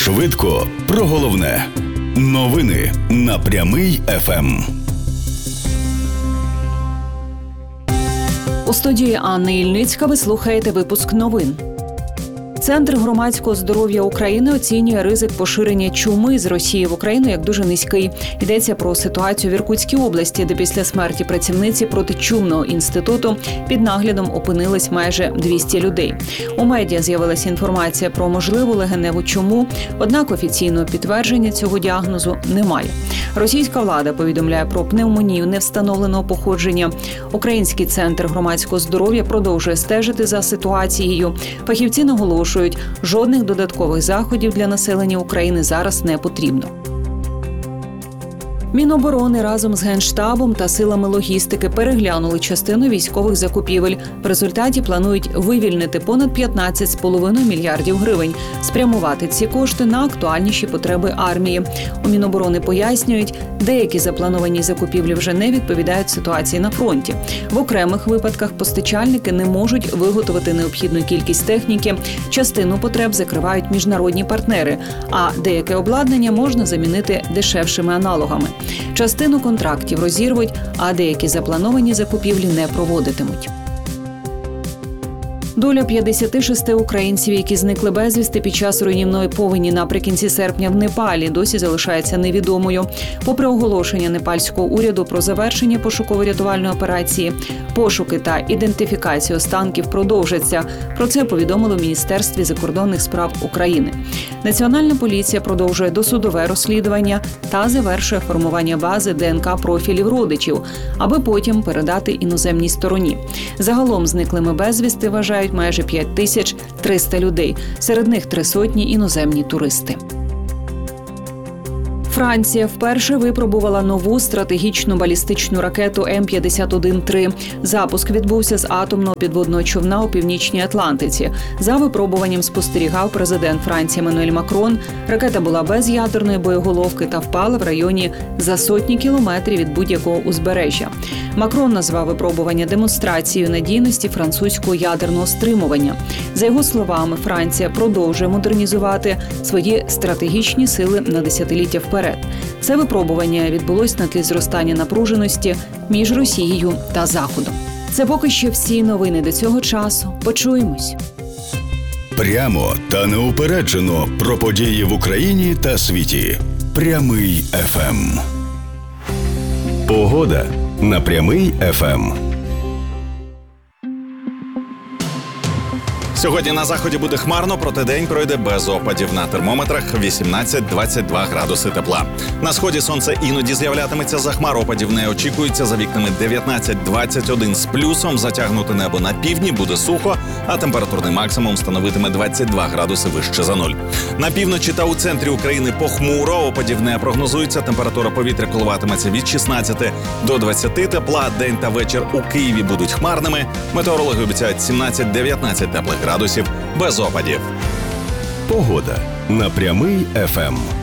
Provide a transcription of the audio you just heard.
Швидко про головне. Новини на Прямий ФМ. У студії Анни Ільницька ви слухаєте випуск новин. Центр громадського здоров'я України оцінює ризик поширення чуми з Росії в Україну як дуже низький. Йдеться про ситуацію в Іркутській області, де після смерті працівниці протичумного інституту під наглядом опинились майже 200 людей. У медіа з'явилася інформація про можливу легеневу чуму, однак офіційного підтвердження цього діагнозу немає. Російська влада повідомляє про пневмонію невстановленого походження. Український центр громадського здоров'я продовжує стежити за ситуацією. Фахівці наголошують, жодних додаткових заходів для населення України зараз не потрібно. Міноборони разом з Генштабом та силами логістики переглянули частину військових закупівель. В результаті планують вивільнити понад 15,5 мільярдів гривень, спрямувати ці кошти на актуальніші потреби армії. У Міноборони пояснюють, деякі заплановані закупівлі вже не відповідають ситуації на фронті. В окремих випадках постачальники не можуть виготовити необхідну кількість техніки, частину потреб закривають міжнародні партнери, а деяке обладнання можна замінити дешевшими аналогами. Частину контрактів розірвуть, а деякі заплановані закупівлі не проводитимуть. Доля 56 українців, які зникли безвісти під час руйнівної повені наприкінці серпня в Непалі, досі залишається невідомою. Попри оголошення непальського уряду про завершення пошуково-рятувальної операції, пошуки та ідентифікація останків продовжаться. Про це повідомили в Міністерстві закордонних справ України. Національна поліція продовжує досудове розслідування та завершує формування бази ДНК-профілів родичів, аби потім передати іноземній стороні. Загалом зниклими безвісти вважають майже 5300 людей. Серед них 300 іноземні туристи. Франція вперше випробувала нову стратегічну балістичну ракету М-51-3. Запуск відбувся з атомного підводного човна у Північній Атлантиці. За випробуванням спостерігав президент Франції Еммануель Макрон. Ракета була без ядерної боєголовки та впала в районі за сотні кілометрів від будь-якого узбережжя. Макрон назвав випробування демонстрацією надійності французького ядерного стримування. За його словами, Франція продовжує модернізувати свої стратегічні сили на десятиліття вперед. Це випробування відбулось на тлі зростання напруженості між Росією та Заходом. Це поки що всі новини до цього часу. Почуємось. Прямо та неупереджено про події в Україні та світі. Прямий ФМ. Погода на Прямий ФМ. Сьогодні на заході буде хмарно, проте день пройде без опадів. На термометрах 18-22 градуси тепла. На сході сонце іноді з'являтиметься, за хмар опадів не очікується. За вікнами 19-21 з плюсом. Затягнуте небо на півдні, буде сухо, а температурний максимум становитиме 22 градуси вище за нуль. На півночі та у центрі України похмуро, опадів не прогнозується. Температура повітря коливатиметься від 16 до 20 тепла. День та вечір у Києві будуть хмарними. Метеорологи обіцяють 17-19 теплих градусів без опадів. Погода на Прямий ФМ.